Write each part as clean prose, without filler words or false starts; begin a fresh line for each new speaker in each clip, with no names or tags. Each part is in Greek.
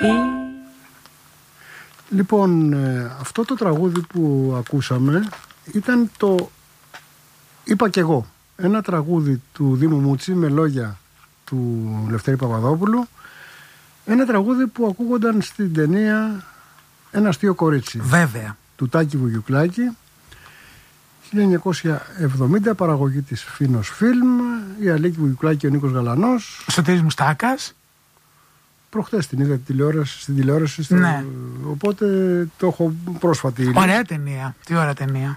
Λοιπόν, αυτό το τραγούδι που ακούσαμε ήταν το «Είπα κι εγώ». Ένα τραγούδι του Δήμου Μούτσι με λόγια του Λευτέρη Παπαδόπουλου. Ένα τραγούδι που ακούγονταν στην ταινία «Ένα αστείο κορίτσι».
Βέβαια.
Του Τάκη Βουγιουκλάκη. 1970, παραγωγή της Φίνος Φιλμ. Η Αλίκη Βουγιουκλάκη και ο Νίκος Γαλανός.
Ο Σωτήρης Μουστάκας.
Προχτές την είδα στην τηλεόραση.
Ναι.
Οπότε το έχω πρόσφατη.
Ωραία ταινία. Τι ωραία ταινία.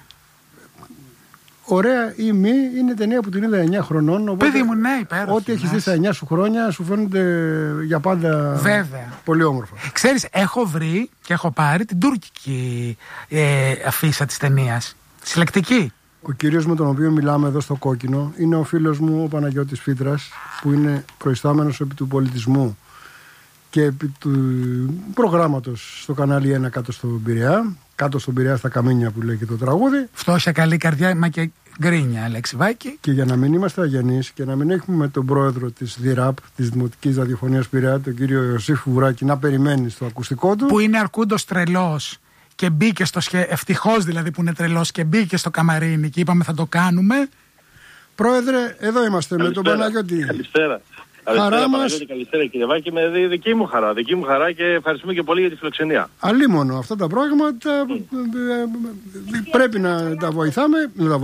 Ωραία ή μη, είναι ταινία που την είδα 9 χρονών. Οπότε
παιδί μου, ναι, υπέροχη.
Ό,τι έχεις δει στα 9 σου χρόνια σου φαίνονται για πάντα.
Βέβαια.
Πολύ όμορφα.
Ξέρεις, έχω βρει και έχω πάρει την τουρκική αφίσα της ταινίας. Συλλεκτική.
Ο κύριος με τον οποίο μιλάμε εδώ στο κόκκινο είναι ο φίλος μου ο Παναγιώτης Φίτρας, που είναι προϊστάμενος επί του πολιτισμού και επί του προγράμματος στο κανάλι 1 κάτω στον Πειραιά. Κάτω στον Πειραιά στα Καμίνια που λέει και το τραγούδι.
Φτώχεια, καλή καρδιά, μα και γκρίνια, Αλεξιβάκη.
Και για να μην είμαστε αγενείς και να μην έχουμε τον πρόεδρο της ΔΙΡΑΠ, της Δημοτικής Ραδιοφωνίας Πειραιά, τον κύριο Ιωσήφ Βουράκη, να περιμένει στο ακουστικό του.
Που είναι αρκούντος τρελός και μπήκε στο ευτυχώς δηλαδή που είναι τρελός και μπήκε στο καμαρίνι και είπαμε θα το κάνουμε.
Πρόεδρε, εδώ είμαστε με τον Παναγιώτη.
Καλησπέρα.
Χαρά μας.
Καλησπέρα κύριε Βάκη, με δική μου χαρά και ευχαριστούμε και πολύ για τη φιλοξενία.
Αλίμονο, αυτά τα πράγματα πρέπει να τα βοηθάμε, να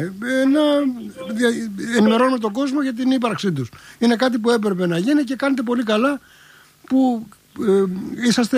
ενημερώνουμε τον κόσμο για την ύπαρξή τους. Είναι κάτι που έπρεπε να γίνει και κάνετε πολύ καλά που είσαστε